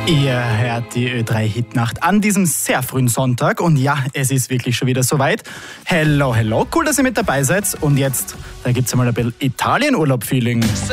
Ihr hört die Ö3-Hitnacht an diesem sehr frühen Sonntag und ja, es ist wirklich schon wieder soweit. Hello, hello, cool, dass ihr mit dabei seid und jetzt, da gibt's einmal ein bisschen Italien-Urlaub-Feeling.